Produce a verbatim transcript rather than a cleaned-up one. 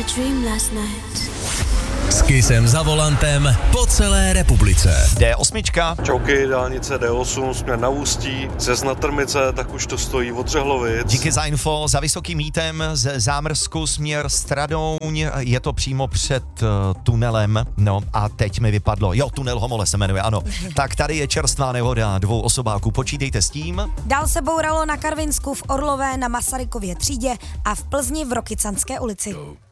dream last night. S Kissem za volantem po celé republice. D osm. Čauky, dálnice D osm, směr na Ústí, ze Znatrmice, tak už to stojí od Řehlovic. Díky za info, za Vysokým mítem z Zámrsku směr Stradouň, je to přímo před uh, tunelem, no a teď mi vypadlo, jo, tunel Homole se jmenuje, ano. Tak tady je čerstvá nehoda dvou osobáků, počítejte s tím. Dál se bouralo na Karvinsku, v Orlové, na Masarykově třídě a v Plzni v Rokycanské ulici.